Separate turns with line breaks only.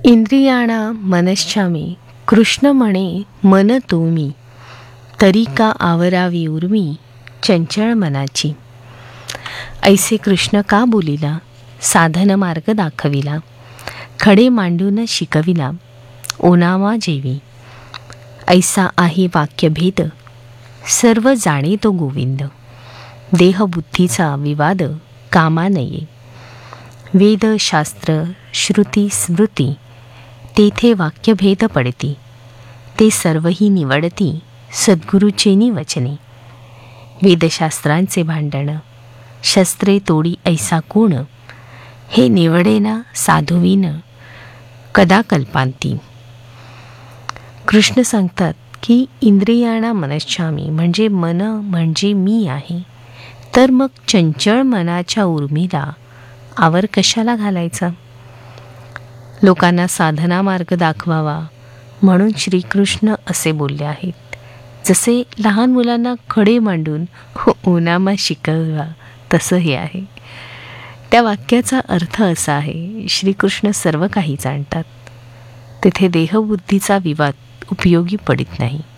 इंद्रियाणा मनश्चामी कृष्ण म्हणे मन तो मी, तरी का आवरावी उर्मी चंचळ मनाची. ऐसे कृष्ण का बोलिला, साधन मार्ग दाखविला, खडे मांडून शिकविला, ओनामा जेवी. ऐसा आहे वाक्यभेद, सर्व जाणे तो गोविंद. देहबुद्धीचा विवाद कामा नये. वेद शास्त्र श्रुती स्मृती, तेथे वाक्यभेद पडती. ते सर्वही निवडती सद्गुरूचेनी वचने. वेदशास्त्रांचे भांडण, शस्त्रे तोडी ऐसा कोण, हे निवडेना साधुवीन कदा कल्पांती. कृष्ण सांगतात की इंद्रियाणा मनश्चामी म्हणजे मन म्हणजे मी आहे, तर मग चंचळ मनाच्या उर्मीला आवर कशाला घालायचा. लोकांना साधना मार्ग दाखवावा म्हणून श्रीकृष्ण असे बोलले आहेत. जसे लहान मुलांना खडे मांडून ओनामा शिकवा, तसं हे आहे. त्या वाक्याचा अर्थ असा आहे, श्रीकृष्ण सर्व काही जाणतात, तेथे देहबुद्धीचा विवाद उपयोगी पडित नाही.